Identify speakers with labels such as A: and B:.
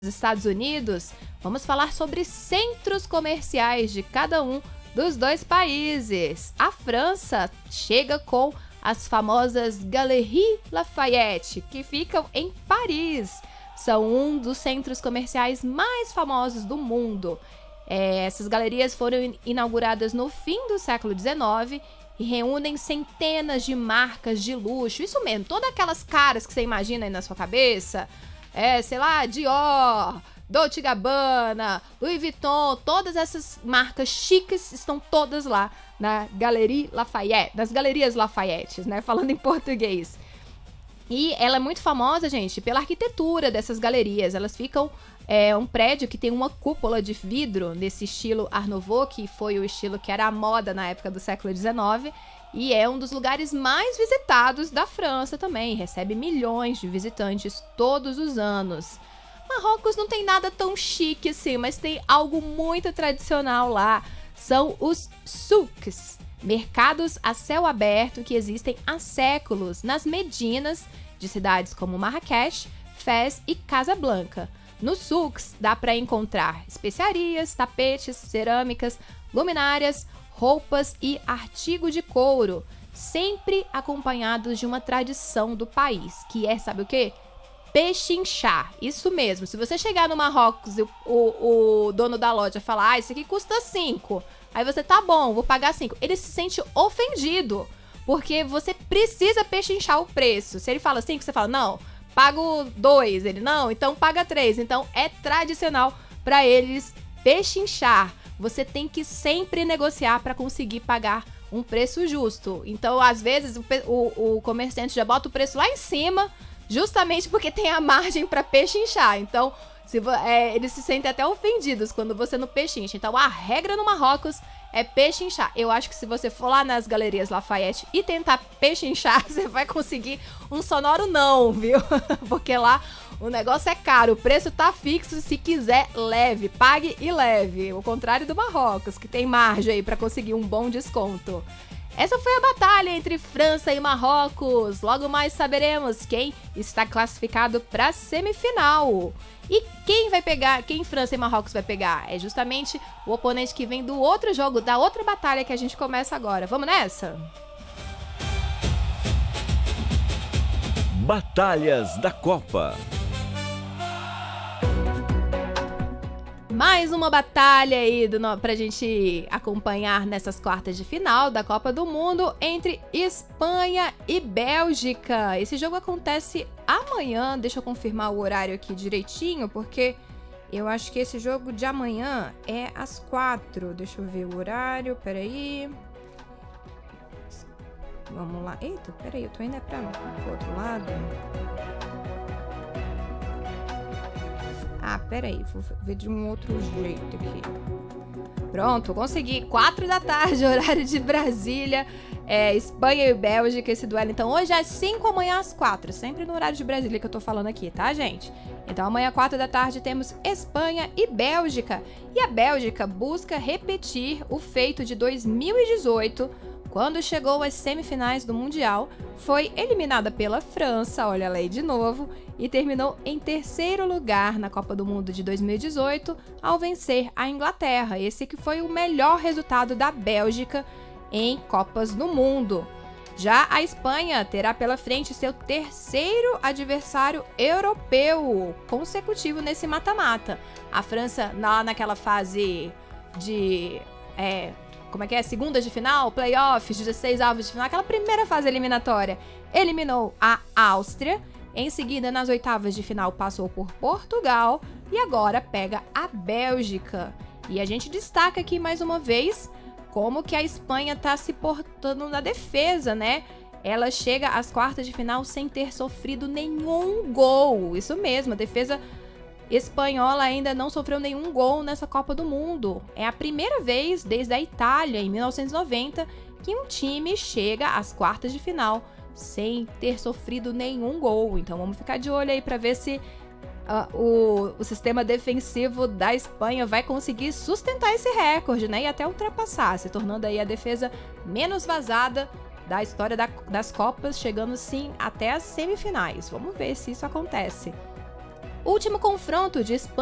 A: Estados Unidos, vamos falar sobre centros comerciais de cada um dos dois países. A França chega com as famosas Galeries Lafayette, que ficam em Paris. São um dos centros comerciais mais famosos do mundo. Essas galerias foram inauguradas no fim do século XIX e reúnem centenas de marcas de luxo. Isso mesmo, todas aquelas caras que você imagina aí na sua cabeça. Sei lá, Dior, Dolce & Gabbana, Louis Vuitton, todas essas marcas chiques estão todas lá na Galerie Lafayette, nas Galerias Lafayette, né, falando em português. E ela é muito famosa, gente, pela arquitetura dessas galerias. Elas ficam um prédio que tem uma cúpula de vidro nesse estilo Art Nouveau, que foi o estilo que era a moda na época do século XIX. E é um dos lugares mais visitados da França também. Recebe milhões de visitantes todos os anos. Marrocos não tem nada tão chique assim, mas tem algo muito tradicional lá. São os souks, mercados a céu aberto que existem há séculos nas Medinas de cidades como Marrakech, Fez e Casablanca. Nos souks dá para encontrar especiarias, tapetes, cerâmicas, luminárias, roupas e artigos de couro, sempre acompanhados de uma tradição do país, que é, sabe o quê? Pechinchar. Isso mesmo, se você chegar no Marrocos e o dono da loja falar, isso aqui custa 5, aí você, tá bom, vou pagar 5, ele se sente ofendido, porque você precisa pechinchar o preço. Se ele fala 5, você fala, não, pago 2, ele, não, então paga 3, então é tradicional para eles pechinchar. Você tem que sempre negociar para conseguir pagar um preço justo. Então, às vezes, o comerciante já bota o preço lá em cima, justamente porque tem a margem para pechinchar. Então, eles se sentem até ofendidos quando você não pechincha. Então, a regra no Marrocos é pechinchar. Eu acho que se você for lá nas Galerias Lafayette e tentar pechinchar, você vai conseguir um sonoro não, viu? Porque lá o negócio é caro, o preço tá fixo, se quiser, leve, pague e leve. O contrário do Marrocos, que tem margem aí pra conseguir um bom desconto. Essa foi a batalha entre França e Marrocos. Logo mais saberemos quem está classificado pra semifinal. E quem França e Marrocos vai pegar? É justamente o oponente que vem do outro jogo, da outra batalha que a gente começa agora. Vamos nessa?
B: Batalhas da Copa.
A: Mais uma batalha aí pra gente acompanhar nessas quartas de final da Copa do Mundo entre Espanha e Bélgica. Esse jogo acontece amanhã, deixa eu confirmar o horário aqui direitinho, porque eu acho que esse jogo de amanhã é às 4. Deixa eu ver o horário, peraí. Vamos lá. Eita, peraí, eu tô indo pro outro lado. Ah, peraí, vou ver de um outro jeito aqui. Pronto, consegui. 4 da tarde, horário de Brasília. Espanha e Bélgica, esse duelo. Então, hoje às 5, amanhã às 4. Sempre no horário de Brasília que eu tô falando aqui, tá, gente? Então, amanhã, 4 da tarde, temos Espanha e Bélgica. E a Bélgica busca repetir o feito de 2018, quando chegou às semifinais do Mundial, foi eliminada pela França, olha ela aí de novo, e terminou em terceiro lugar na Copa do Mundo de 2018, ao vencer a Inglaterra. Esse que foi o melhor resultado da Bélgica em Copas do Mundo. Já a Espanha terá pela frente seu terceiro adversário europeu consecutivo nesse mata-mata. A França, lá naquela fase de... Segundas de final, playoffs, 16 avos de final, aquela primeira fase eliminatória, eliminou a Áustria. Em seguida, nas oitavas de final, passou por Portugal e agora pega a Bélgica. E a gente destaca aqui mais uma vez como que a Espanha está se portando na defesa, né? Ela chega às quartas de final sem ter sofrido nenhum gol. Isso mesmo, a defesa espanhola ainda não sofreu nenhum gol nessa Copa do Mundo. É a primeira vez desde a Itália, em 1990, que um time chega às quartas de final sem ter sofrido nenhum gol. Então vamos ficar de olho aí para ver se o sistema defensivo da Espanha vai conseguir sustentar esse recorde, né? E até ultrapassar, se tornando aí a defesa menos vazada da história das Copas, chegando sim até as semifinais. Vamos ver se isso acontece. O último confronto de Espanha